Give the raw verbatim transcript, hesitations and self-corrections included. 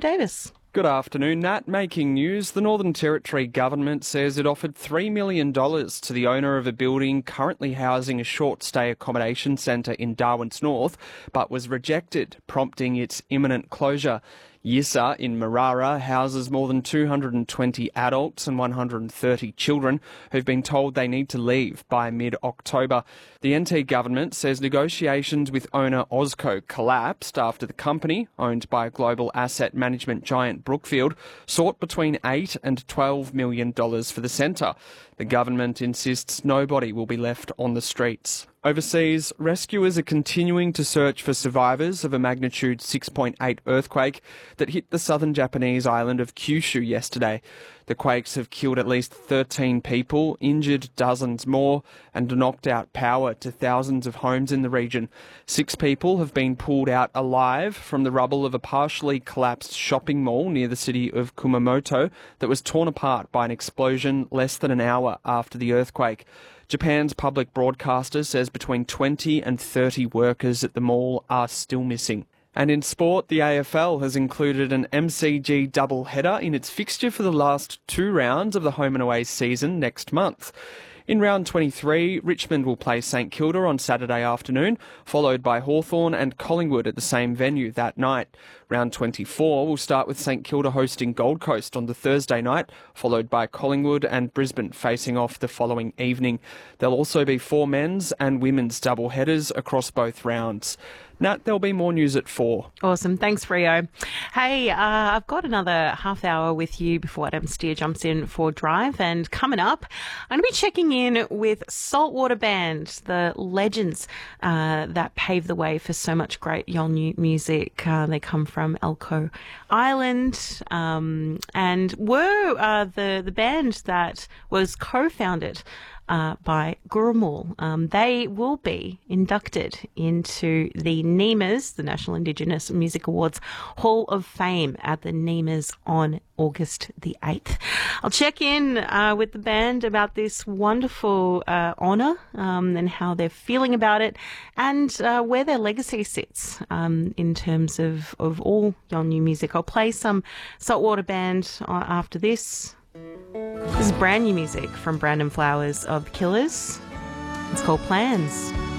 David Davis. Good afternoon, Nat. Making news. The Northern Territory government says it offered three million dollars to the owner of a building currently housing a short-stay accommodation centre in Darwin's North, but was rejected, prompting its imminent closure. Yissa in Marara houses more than two hundred twenty adults and one hundred thirty children who've been told they need to leave by mid-October. The N T government says negotiations with owner Ozco collapsed after the company, owned by global asset management giant Brookfield, sought between eight and twelve million dollars for the centre. The government insists nobody will be left on the streets. Overseas, rescuers are continuing to search for survivors of a magnitude six point eight earthquake that hit the southern Japanese island of Kyushu yesterday. The quakes have killed at least thirteen people, injured dozens more, and knocked out power to thousands of homes in the region. Six people have been pulled out alive from the rubble of a partially collapsed shopping mall near the city of Kumamoto that was torn apart by an explosion less than an hour after the earthquake. Japan's public broadcaster says between twenty and thirty workers at the mall are still missing. And in sport, the A F L has included an M C G double-header in its fixture for the last two rounds of the home and away season next month. In round twenty-three, Richmond will play St Kilda on Saturday afternoon, followed by Hawthorn and Collingwood at the same venue that night. Round twenty-four will start with St Kilda hosting Gold Coast on the Thursday night, followed by Collingwood and Brisbane facing off the following evening. There'll also be four men's and women's double headers across both rounds. Nat, there'll be more news at four. Awesome. Thanks, Rio. Hey, uh, I've got another half hour with you before Adam Steer jumps in for Drive. And coming up, I'm going to be checking in with Saltwater Band, the legends uh, that paved the way for so much great Yolngu music. Uh, they come from Elcho Island um, and were uh, the, the band that was co-founded Uh, by Gurrumul. Um, they will be inducted into the NEMAs, the National Indigenous Music Awards Hall of Fame at the NEMAs on August the eighth. I'll check in uh, with the band about this wonderful uh, honour um, and how they're feeling about it and uh, where their legacy sits um, in terms of, of all Yolngu music. I'll play some Saltwater Band uh, after this. This is brand new music from Brandon Flowers of The Killers. It's called Plans.